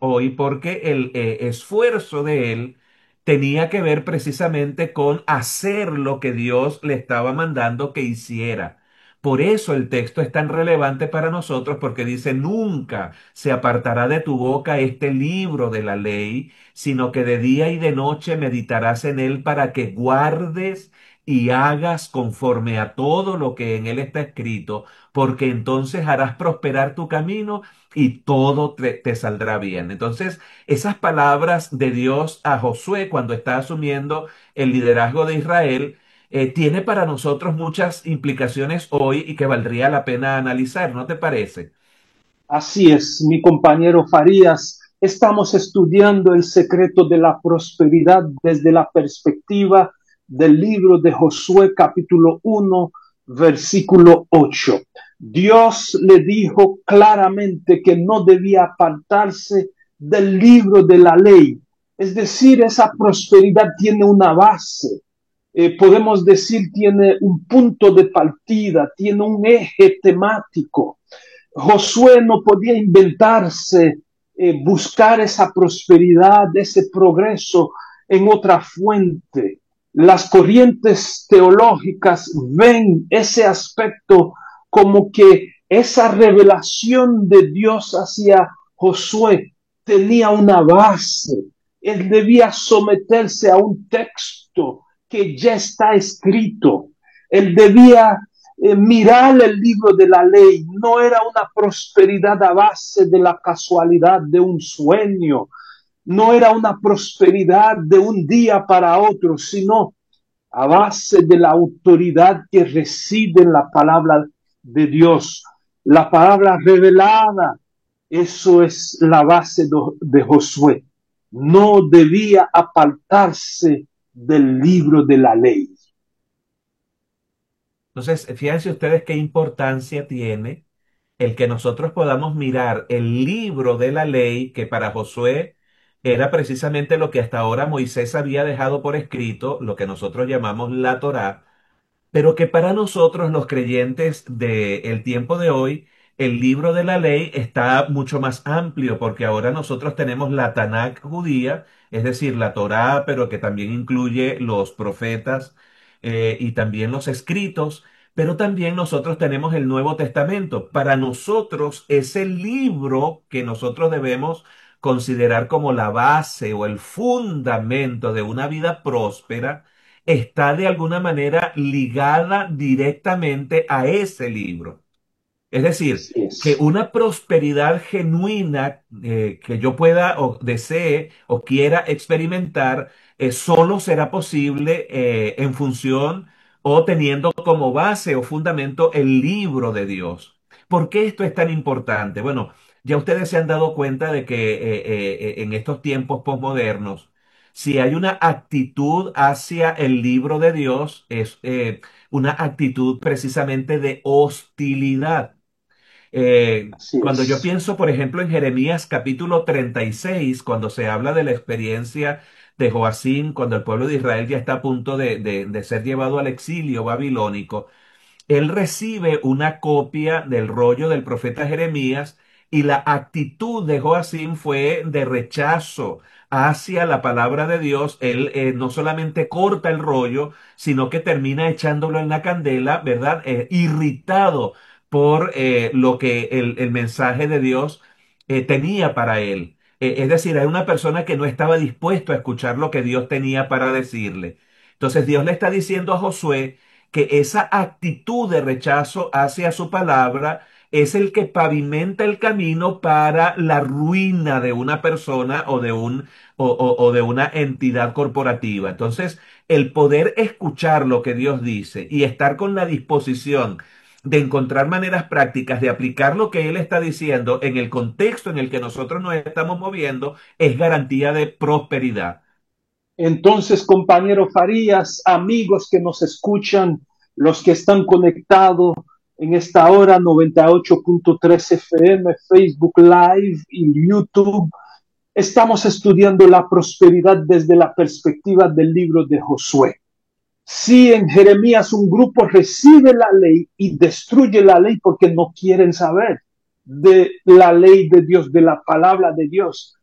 hoy porque el esfuerzo de él tenía que ver precisamente con hacer lo que Dios le estaba mandando que hiciera. Por eso el texto es tan relevante para nosotros porque dice, nunca se apartará de tu boca este libro de la ley, sino que de día y de noche meditarás en él para que guardes y hagas conforme a todo lo que en él está escrito, porque entonces harás prosperar tu camino y todo te saldrá bien. Entonces, esas palabras de Dios a Josué cuando está asumiendo el liderazgo de Israel, tiene para nosotros muchas implicaciones hoy y que valdría la pena analizar, ¿no te parece? Así es, mi compañero Farías. Estamos estudiando el secreto de la prosperidad desde la perspectiva del libro de Josué capítulo 1, versículo 8. Dios le dijo claramente que no debía apartarse del libro de la ley. Es decir, esa prosperidad tiene una base. Podemos decir, tiene un punto de partida, tiene un eje temático. Josué no podía inventarse, buscar esa prosperidad, ese progreso en otra fuente. Las corrientes teológicas ven ese aspecto como que esa revelación de Dios hacia Josué tenía una base. Él debía someterse a un texto que ya está escrito. Él debía mirar el libro de la ley. No era una prosperidad a base de la casualidad de un sueño, no era una prosperidad de un día para otro, sino a base de la autoridad que reside en la palabra de Dios, la palabra revelada. Eso es la base de Josué. No debía apartarse del libro de la ley. Entonces, fíjense ustedes qué importancia tiene el que nosotros podamos mirar el libro de la ley, que para Josué era precisamente lo que hasta ahora Moisés había dejado por escrito, lo que nosotros llamamos la Torá, pero que para nosotros los creyentes del tiempo de hoy, el libro de la ley está mucho más amplio, porque ahora nosotros tenemos la Tanakh judía, es decir, la Torá, pero que también incluye los profetas y también los escritos. Pero también nosotros tenemos el Nuevo Testamento. Para nosotros es el libro que nosotros debemos considerar como la base o el fundamento de una vida próspera, está de alguna manera ligada directamente a ese libro. Es decir, Así que es. una prosperidad genuina que yo pueda o desee o quiera experimentar, solo será posible en función o teniendo como base o fundamento el libro de Dios. ¿Por qué esto es tan importante? Bueno, ya ustedes se han dado cuenta de que en estos tiempos posmodernos, si hay una actitud hacia el libro de Dios, es una actitud precisamente de hostilidad. Así Cuando yo es. pienso, por ejemplo, en Jeremías capítulo 36, cuando se habla de la experiencia de Joacim, cuando el pueblo de Israel ya está a punto de ser llevado al exilio babilónico, él recibe una copia del rollo del profeta Jeremías y la actitud de Joacim fue de rechazo hacia la palabra de Dios. Él no solamente corta el rollo, sino que termina echándolo en la candela, ¿verdad? Irritado por lo que el mensaje de Dios tenía para él. Es decir, era una persona que no estaba dispuesto a escuchar lo que Dios tenía para decirle. Entonces Dios le está diciendo a Josué que esa actitud de rechazo hacia su palabra es el que pavimenta el camino para la ruina de una persona o de o de una entidad corporativa. Entonces, el poder escuchar lo que Dios dice y estar con la disposición de encontrar maneras prácticas de aplicar lo que Él está diciendo en el contexto en el que nosotros nos estamos moviendo es garantía de prosperidad. Entonces, compañero Farías, amigos que nos escuchan, los que están conectados en esta hora 98.3 FM, Facebook Live y YouTube, estamos estudiando la prosperidad desde la perspectiva del libro de Josué. Si en Jeremías un grupo recibe la ley y destruye la ley porque no quieren saber de la ley de Dios, de la palabra de Dios,